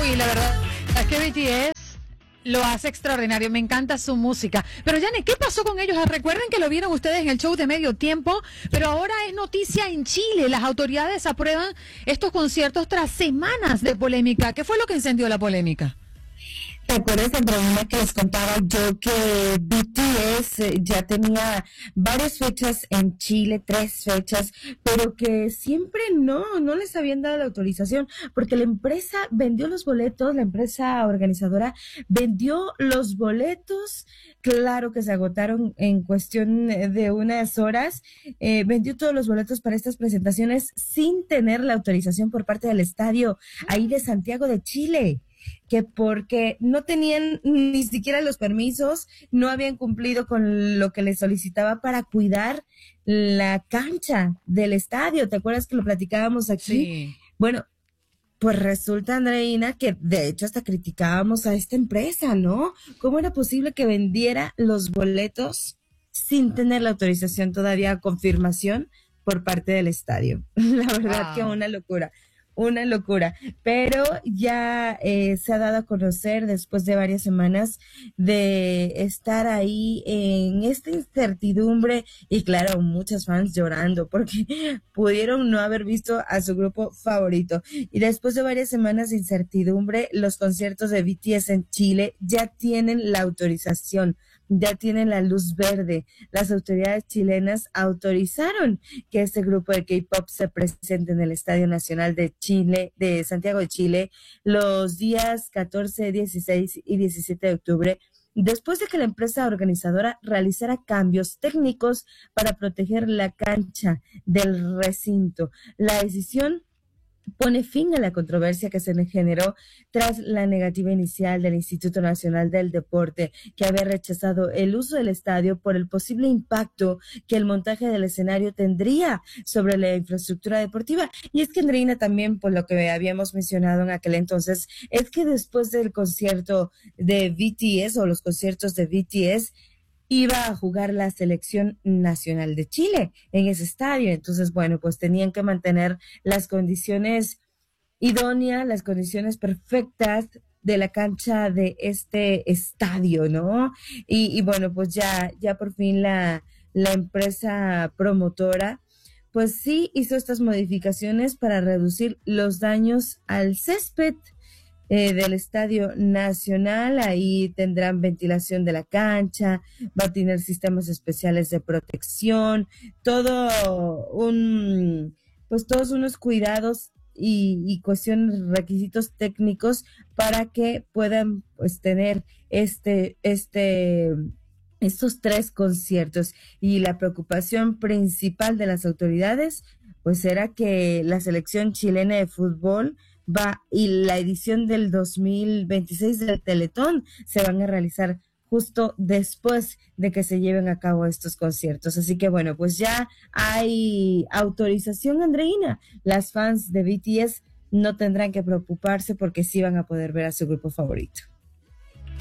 Uy, la verdad es que BTS lo hace extraordinario, me encanta su música. Pero Yane, ¿qué pasó con ellos? Recuerden que lo vieron ustedes en el show de Medio Tiempo, pero ahora es noticia en Chile. Las autoridades aprueban estos conciertos tras semanas de polémica. ¿Qué fue lo que encendió la polémica? ¿Te acuerdas, Andreina, que les contaba yo que BTS ya tenía varias fechas en Chile, 3 fechas, pero que siempre no les habían dado la autorización, porque la empresa vendió los boletos, la empresa organizadora vendió los boletos, claro que se agotaron en cuestión de unas horas, vendió todos los boletos para estas presentaciones sin tener la autorización por parte del estadio ahí de Santiago de Chile, que porque no tenían ni siquiera los permisos, no habían cumplido con lo que les solicitaba para cuidar la cancha del estadio. ¿Te acuerdas que lo platicábamos aquí? Sí. Bueno, pues resulta, Andreina, que de hecho hasta criticábamos a esta empresa, ¿no? ¿Cómo era posible que vendiera los boletos sin tener la autorización todavía, confirmación por parte del estadio? La verdad que una locura. Una locura, pero ya se ha dado a conocer después de varias semanas de estar ahí en esta incertidumbre y claro, muchos fans llorando porque pudieron no haber visto a su grupo favorito. Y después de varias semanas de incertidumbre, los conciertos de BTS en Chile ya tienen la autorización, ya tienen la luz verde. Las autoridades chilenas autorizaron que este grupo de K-pop se presente en el Estadio Nacional de Chile, de Santiago de Chile, los días 14, 16 y 17 de octubre, después de que la empresa organizadora realizara cambios técnicos para proteger la cancha del recinto. La decisión pone fin a la controversia que se generó tras la negativa inicial del Instituto Nacional del Deporte, que había rechazado el uso del estadio por el posible impacto que el montaje del escenario tendría sobre la infraestructura deportiva. Y es que, Andreina, también por lo que habíamos mencionado en aquel entonces, es que después del concierto de BTS o los conciertos de BTS, iba a jugar la selección nacional de Chile en ese estadio. Entonces, bueno, pues tenían que mantener las condiciones idóneas, las condiciones perfectas de la cancha de este estadio, ¿no? Y bueno, pues ya por fin la empresa promotora, pues sí hizo estas modificaciones para reducir los daños al césped del Estadio Nacional. Ahí tendrán ventilación de la cancha, va a tener sistemas especiales de protección, pues todos unos cuidados y cuestiones, requisitos técnicos para que puedan pues tener estos 3 conciertos. Y la preocupación principal de las autoridades pues era que la selección chilena de fútbol y la edición del 2026 del Teletón se van a realizar justo después de que se lleven a cabo estos conciertos. Así que bueno, pues ya hay autorización, Andreina. Las fans de BTS no tendrán que preocuparse porque sí van a poder ver a su grupo favorito.